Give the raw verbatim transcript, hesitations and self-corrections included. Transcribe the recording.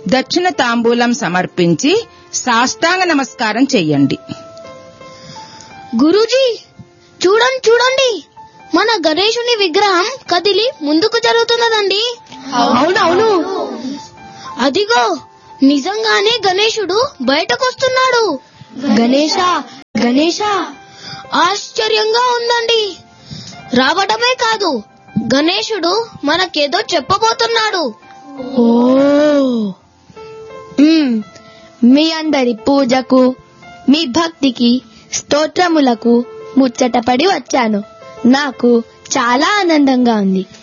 దక్షిణ తాంబూలం సమర్పించి సాష్టాంగ నమస్కారం చెయ్యండి. గురూజీ, చూడండి చూడండి, మన గణేశుని విగ్రహం కదిలి ముందుకు జరుగుతున్నదండి. అవునవును, అదిగో నిజంగానే గణేశుడు బయటకొస్తున్నాడు. గణేశ గణేశ ఆశ్చర్యంగా ఉందండి. రావడమే కాదు, గణేశుడు మనకేదో చెప్పబోతున్నాడు. ఓ, మీ అందరి పూజకు, మీ భక్తికి, స్తోత్రములకు ముచ్చటపడి వచ్చాను. నాకు చాలా ఆనందంగా ఉంది.